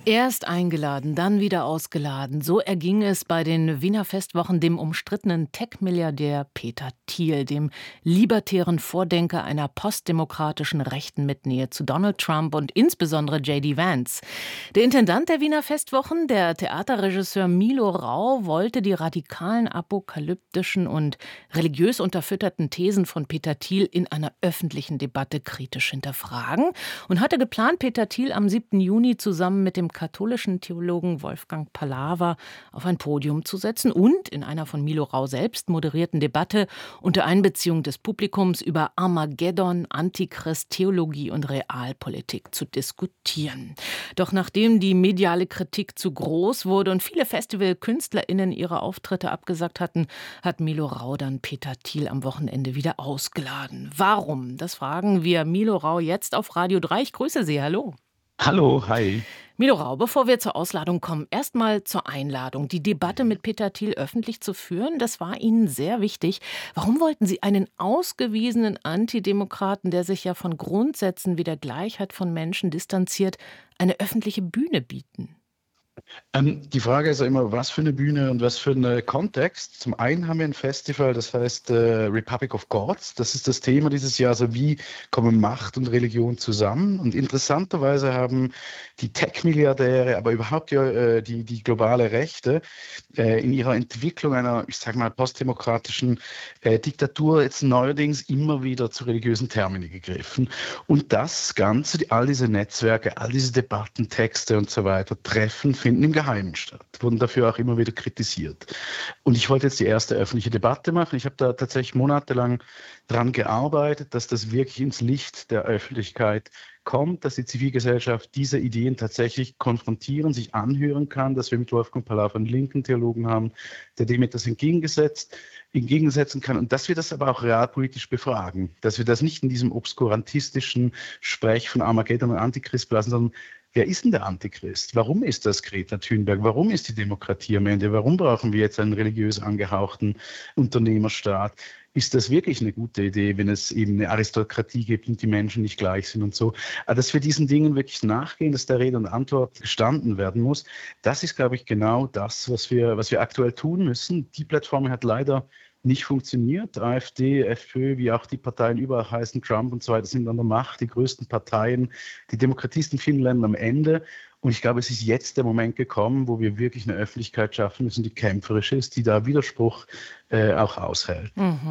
Erst eingeladen, dann wieder ausgeladen. So erging es bei den Wiener Festwochen dem umstrittenen Tech-Milliardär Peter Thiel, dem libertären Vordenker einer postdemokratischen Rechten mit Nähe zu Donald Trump und insbesondere J.D. Vance. Der Intendant der Wiener Festwochen, der Theaterregisseur Milo Rau, wollte die radikalen, apokalyptischen und religiös unterfütterten Thesen von Peter Thiel in einer öffentlichen Debatte kritisch hinterfragen und hatte geplant, Peter Thiel am 7. Juni zusammen mit dem katholischen Theologen Wolfgang Palawa auf ein Podium zu setzen und in einer von Milo Rau selbst moderierten Debatte unter Einbeziehung des Publikums über Armageddon, Antichrist, Theologie und Realpolitik zu diskutieren. Doch nachdem die mediale Kritik zu groß wurde und viele Festival-KünstlerInnen ihre Auftritte abgesagt hatten, hat Milo Rau dann Peter Thiel am Wochenende wieder ausgeladen. Warum? Das fragen wir Milo Rau jetzt auf Radio 3. Ich grüße Sie. Hallo. Hallo, hi. Milo Rau, bevor wir zur Ausladung kommen, erstmal zur Einladung. Die Debatte mit Peter Thiel öffentlich zu führen, das war Ihnen sehr wichtig. Warum wollten Sie einen ausgewiesenen Antidemokraten, der sich ja von Grundsätzen wie der Gleichheit von Menschen distanziert, eine öffentliche Bühne bieten? Die Frage ist ja immer, was für eine Bühne und was für ein Kontext. Zum einen haben wir ein Festival, das heißt Republic of Gods. Das ist das Thema dieses Jahr, also wie kommen Macht und Religion zusammen. Und interessanterweise haben die Tech-Milliardäre, aber überhaupt die globale Rechte in ihrer Entwicklung einer, ich sage mal, postdemokratischen Diktatur jetzt neuerdings immer wieder zu religiösen Termini gegriffen. Und das Ganze, all diese Netzwerke, all diese Debatten, Texte und so weiter, finden im Geheimen statt, wurden dafür auch immer wieder kritisiert. Und ich wollte jetzt die erste öffentliche Debatte machen. Ich habe da tatsächlich monatelang dran gearbeitet, dass das wirklich ins Licht der Öffentlichkeit kommt, dass die Zivilgesellschaft diese Ideen tatsächlich konfrontieren, sich anhören kann, dass wir mit Wolfgang Palawa einen linken Theologen haben, der dem etwas entgegensetzen kann und dass wir das aber auch realpolitisch befragen, dass wir das nicht in diesem obskurantistischen Sprech von Armageddon und Antichrist belassen, sondern wer ist denn der Antichrist? Warum ist das Greta Thunberg? Warum ist die Demokratie am Ende? Warum brauchen wir jetzt einen religiös angehauchten Unternehmerstaat? Ist das wirklich eine gute Idee, wenn es eben eine Aristokratie gibt und die Menschen nicht gleich sind und so? Aber dass wir diesen Dingen wirklich nachgehen, dass da Rede und Antwort gestanden werden muss, das ist, glaube ich, genau das, was wir aktuell tun müssen. Die Plattform hat leider nicht funktioniert. AfD, FPÖ, wie auch die Parteien überall heißen, Trump und so weiter, sind an der Macht, die größten Parteien. Die Demokratie ist in vielen Ländern am Ende. Und ich glaube, es ist jetzt der Moment gekommen, wo wir wirklich eine Öffentlichkeit schaffen müssen, die kämpferisch ist, die da Widerspruch auch aushält.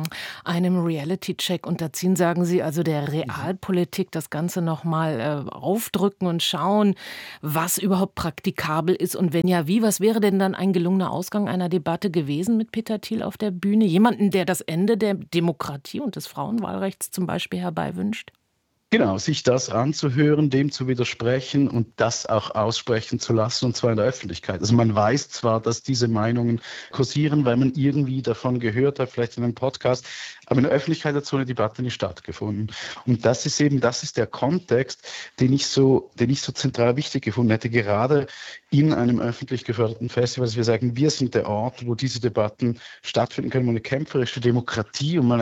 Einem Reality-Check unterziehen, sagen Sie, also der Realpolitik, das Ganze nochmal aufdrücken und schauen, was überhaupt praktikabel ist und wenn ja, wie. Was wäre denn dann ein gelungener Ausgang einer Debatte gewesen mit Peter Thiel auf der Bühne? Jemanden, der das Ende der Demokratie und des Frauenwahlrechts zum Beispiel herbeiwünscht? Genau, sich das anzuhören, dem zu widersprechen und das auch aussprechen zu lassen, und zwar in der Öffentlichkeit. Also man weiß zwar, dass diese Meinungen kursieren, weil man irgendwie davon gehört hat, vielleicht in einem Podcast, aber in der Öffentlichkeit hat so eine Debatte nicht stattgefunden. Und das ist der Kontext, den ich so zentral wichtig gefunden hätte, gerade in einem öffentlich geförderten Festival, dass wir sagen, wir sind der Ort, wo diese Debatten stattfinden können, wo eine kämpferische Demokratie und mal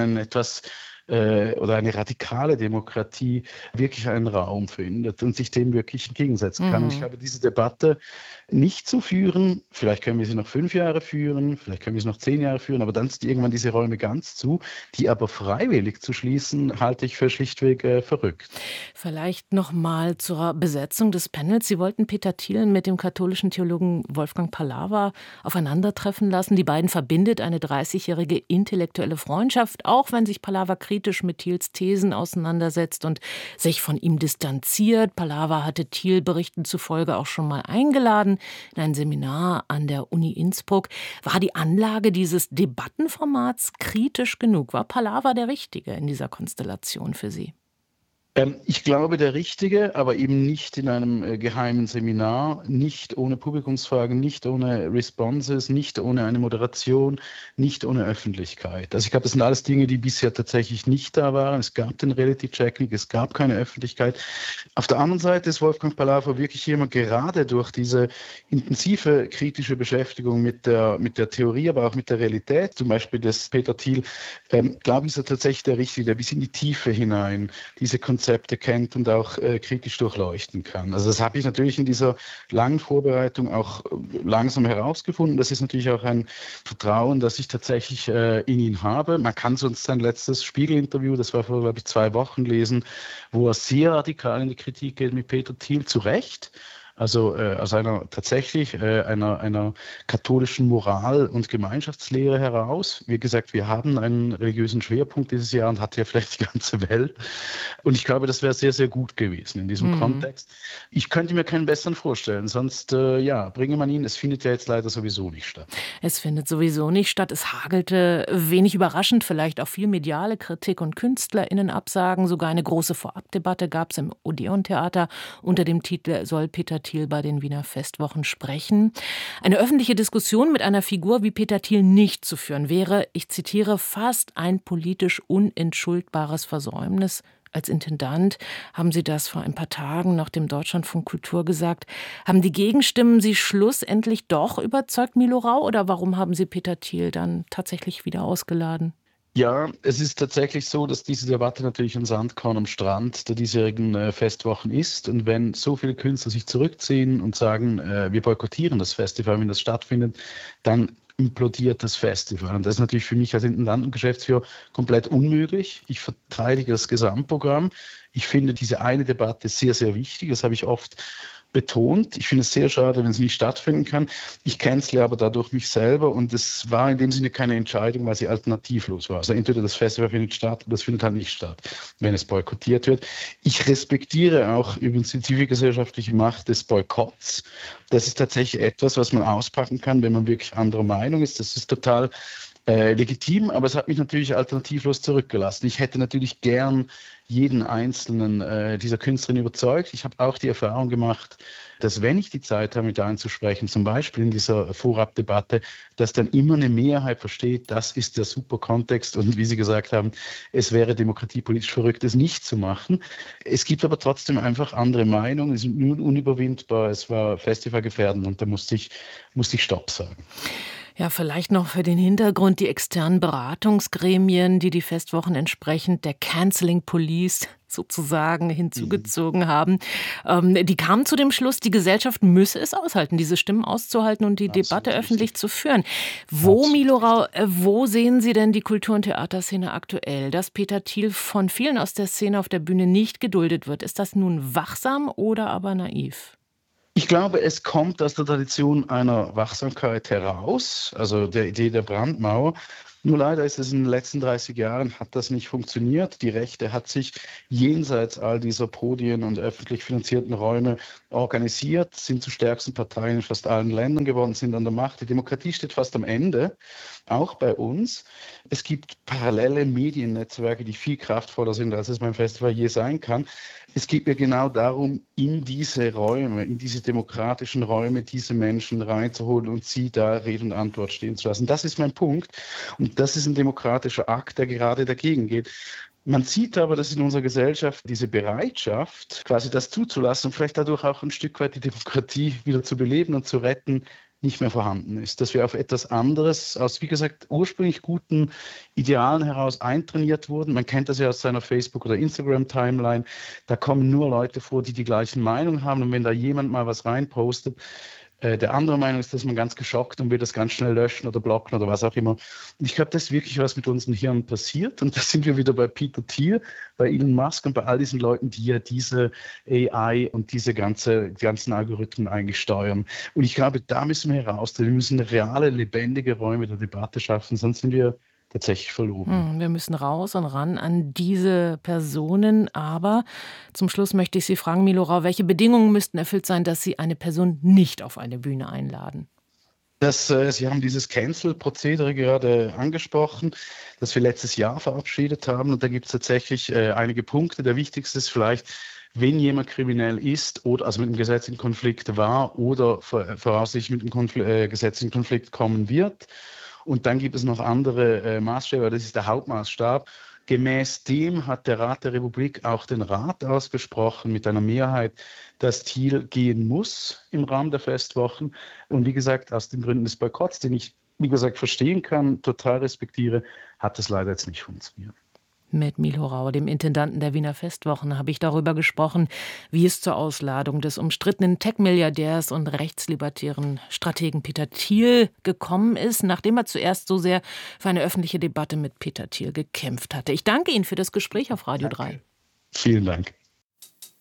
oder eine radikale Demokratie wirklich einen Raum findet und sich dem wirklich entgegensetzen kann. Und ich glaube, diese Debatte nicht zu führen, vielleicht können wir sie noch 5 Jahre führen, vielleicht können wir sie noch 10 Jahre führen, aber dann sind irgendwann diese Räume ganz zu, die aber freiwillig zu schließen, halte ich für schlichtweg verrückt. Vielleicht noch mal zur Besetzung des Panels. Sie wollten Peter Thiel mit dem katholischen Theologen Wolfgang Palawa aufeinandertreffen lassen. Die beiden verbindet eine 30-jährige intellektuelle Freundschaft, auch wenn sich Palawa kritisch mit Thiels Thesen auseinandersetzt und sich von ihm distanziert. Palawa hatte Thiel Berichten zufolge auch schon mal eingeladen in ein Seminar an der Uni Innsbruck. War die Anlage dieses Debattenformats kritisch genug? War Palawa der Richtige in dieser Konstellation für Sie? Ich glaube, der Richtige, aber eben nicht in einem geheimen Seminar, nicht ohne Publikumsfragen, nicht ohne Responses, nicht ohne eine Moderation, nicht ohne Öffentlichkeit. Also ich glaube, das sind alles Dinge, die bisher tatsächlich nicht da waren. Es gab den Reality-Check nicht, es gab keine Öffentlichkeit. Auf der anderen Seite ist Wolfgang Palawa wirklich jemand, gerade durch diese intensive kritische Beschäftigung mit der Theorie, aber auch mit der Realität, zum Beispiel des Peter Thiel, glaube ich, ist er tatsächlich der Richtige, der bis in die Tiefe hinein diese Konzepte Konzepte kennt und auch kritisch durchleuchten kann. Also das habe ich natürlich in dieser langen Vorbereitung auch langsam herausgefunden. Das ist natürlich auch ein Vertrauen, das ich tatsächlich in ihn habe. Man kann sonst sein letztes Spiegel-Interview, das war vor, glaube ich, 2 Wochen lesen, wo er sehr radikal in die Kritik geht mit Peter Thiel, zu Recht. Also aus einer tatsächlich einer katholischen Moral- und Gemeinschaftslehre heraus. Wie gesagt, wir haben einen religiösen Schwerpunkt dieses Jahr und hat ja vielleicht die ganze Welt. Und ich glaube, das wäre sehr, sehr gut gewesen in diesem Kontext. Ich könnte mir keinen besseren vorstellen, sonst bringe man ihn. Es findet ja jetzt leider sowieso nicht statt. Es findet sowieso nicht statt. Es hagelte, wenig überraschend, vielleicht auch viel mediale Kritik und KünstlerInnen-Absagen. Sogar eine große Vorabdebatte gab es im Odeon-Theater unter dem Titel „Soll Peter Thiel bei den Wiener Festwochen sprechen?“ Eine öffentliche Diskussion mit einer Figur wie Peter Thiel nicht zu führen wäre, ich zitiere, fast ein politisch unentschuldbares Versäumnis. Als Intendant haben Sie das vor ein paar Tagen nach dem Deutschlandfunk Kultur gesagt. Haben die Gegenstimmen Sie schlussendlich doch überzeugt, Milo Rau? Oder warum haben Sie Peter Thiel dann tatsächlich wieder ausgeladen? Ja, es ist tatsächlich so, dass diese Debatte natürlich ein Sandkorn am Strand der diesjährigen Festwochen ist. Und wenn so viele Künstler sich zurückziehen und sagen, wir boykottieren das Festival, wenn das stattfindet, dann implodiert das Festival. Und das ist natürlich für mich als Intendant und Geschäftsführer komplett unmöglich. Ich verteidige das Gesamtprogramm. Ich finde diese eine Debatte sehr, sehr wichtig. Das habe ich oft betont. Ich finde es sehr schade, wenn es nicht stattfinden kann. Ich cancele aber dadurch mich selber und es war in dem Sinne keine Entscheidung, weil sie alternativlos war. Also entweder das Festival findet statt oder es findet halt nicht statt, wenn es boykottiert wird. Ich respektiere auch übrigens die zivilgesellschaftliche Macht des Boykotts. Das ist tatsächlich etwas, was man auspacken kann, wenn man wirklich anderer Meinung ist. Das ist total legitim, aber es hat mich natürlich alternativlos zurückgelassen. Ich hätte natürlich gern jeden einzelnen dieser Künstlerinnen überzeugt. Ich habe auch die Erfahrung gemacht, dass wenn ich die Zeit habe, mit einzusprechen, zum Beispiel in dieser Vorabdebatte, dass dann immer eine Mehrheit versteht, das ist der super Kontext und wie Sie gesagt haben, es wäre demokratiepolitisch verrückt, es nicht zu machen. Es gibt aber trotzdem einfach andere Meinungen, es sind nun unüberwindbar, es war festivalgefährdend und da musste ich Stopp sagen. Ja, vielleicht noch für den Hintergrund die externen Beratungsgremien, die die Festwochen entsprechend der Canceling Police sozusagen hinzugezogen haben. Die kamen zu dem Schluss, die Gesellschaft müsse es aushalten, diese Stimmen auszuhalten und die Absolut Debatte richtig. öffentlich zu führen. Wo, Absolut Milo Rau, richtig. wo sehen Sie denn die Kultur- und Theaterszene aktuell? Dass Peter Thiel von vielen aus der Szene auf der Bühne nicht geduldet wird, ist das nun wachsam oder aber naiv? Ich glaube, es kommt aus der Tradition einer Wachsamkeit heraus, also der Idee der Brandmauer. Nur leider ist es in den letzten 30 Jahren hat das nicht funktioniert. Die Rechte hat sich jenseits all dieser Podien und öffentlich finanzierten Räume organisiert, sind zu stärksten Parteien in fast allen Ländern geworden, sind an der Macht. Die Demokratie steht fast am Ende, auch bei uns. Es gibt parallele Mediennetzwerke, die viel kraftvoller sind, als es beim Festival je sein kann. Es geht mir genau darum, in diese Räume, in diese demokratischen Räume, diese Menschen reinzuholen und sie da Rede und Antwort stehen zu lassen. Das ist mein Punkt. Und das ist ein demokratischer Akt, der gerade dagegen geht. Man sieht aber, dass in unserer Gesellschaft diese Bereitschaft, quasi das zuzulassen und vielleicht dadurch auch ein Stück weit die Demokratie wieder zu beleben und zu retten, nicht mehr vorhanden ist. Dass wir auf etwas anderes, aus, wie gesagt, ursprünglich guten Idealen heraus eintrainiert wurden. Man kennt das ja aus seiner Facebook- oder Instagram-Timeline. Da kommen nur Leute vor, die die gleichen Meinungen haben. Und wenn da jemand mal was reinpostet, der andere Meinung ist, dass man ganz geschockt und will das ganz schnell löschen oder blocken oder was auch immer. Und ich glaube, das ist wirklich was mit unseren Hirnen passiert. Und da sind wir wieder bei Peter Thiel, bei Elon Musk und bei all diesen Leuten, die ja diese AI und die ganzen Algorithmen eigentlich steuern. Und ich glaube, da müssen wir heraus. Wir müssen reale, lebendige Räume der Debatte schaffen, sonst sind wir tatsächlich verloren. Wir müssen raus und ran an diese Personen. Aber zum Schluss möchte ich Sie fragen, Milo Rau, welche Bedingungen müssten erfüllt sein, dass Sie eine Person nicht auf eine Bühne einladen? Sie haben dieses Cancel-Prozedere gerade angesprochen, das wir letztes Jahr verabschiedet haben. Und da gibt es tatsächlich einige Punkte. Der wichtigste ist vielleicht, wenn jemand kriminell ist oder also mit einem gesetzlichen Konflikt war oder voraussichtlich mit einem gesetzlichen Konflikt kommen wird. Und dann gibt es noch andere Maßstäbe, das ist der Hauptmaßstab. Gemäß dem hat der Rat der Republik auch den Rat ausgesprochen mit einer Mehrheit, dass Thiel gehen muss im Rahmen der Festwochen. Und wie gesagt, aus den Gründen des Boykotts, den ich, wie gesagt, verstehen kann, total respektiere, hat es leider jetzt nicht funktioniert. Mit Milo Rau, dem Intendanten der Wiener Festwochen, habe ich darüber gesprochen, wie es zur Ausladung des umstrittenen Tech-Milliardärs und rechtslibertären Strategen Peter Thiel gekommen ist, nachdem er zuerst so sehr für eine öffentliche Debatte mit Peter Thiel gekämpft hatte. Ich danke Ihnen für das Gespräch auf Radio 3. Vielen Dank.